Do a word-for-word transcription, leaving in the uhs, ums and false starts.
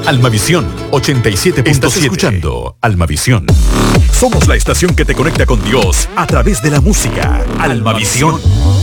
Almavisión ochenta y siete punto siete. Estás escuchando Almavisión. Somos la estación que te conecta con Dios a través de la música. Almavisión.